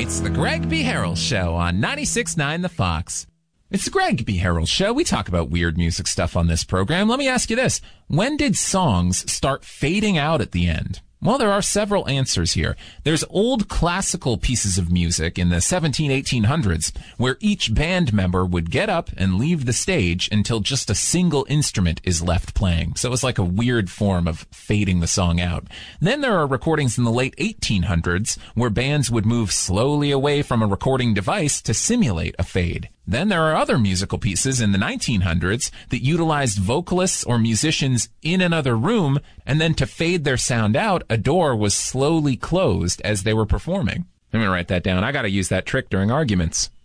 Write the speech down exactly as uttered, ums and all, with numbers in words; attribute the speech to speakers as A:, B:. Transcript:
A: It's the Greg B. Harrell Show on ninety-six point nine The Fox. It's the Greg B. Harrell Show. We talk about weird music stuff on this program. Let me ask you this. When did songs start fading out at the end? Well, there are several answers here. There's old classical pieces of music in the seventeen, eighteen hundreds where each band member would get up and leave the stage until just a single instrument is left playing. So it was like a weird form of fading the song out. Then there are recordings in the late eighteen hundreds where bands would move slowly away from a recording device to simulate a fade. Then there are other musical pieces in the nineteen hundreds that utilized vocalists or musicians in another room, and then to fade their sound out, a door was slowly closed as they were performing. I'm going to write that down. I got to use that trick during arguments.